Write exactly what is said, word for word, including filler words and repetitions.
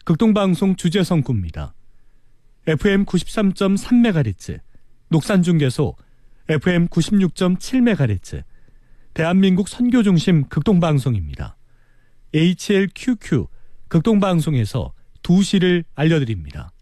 극동방송 주재성구입니다. 에프엠 구십삼 점 삼 메가헤르츠, 녹산중계소 에프엠 구십육 점 칠 메가헤르츠, 대한민국 선교중심 극동방송입니다. 에이치엘큐큐 극동방송에서 두 시를 알려드립니다.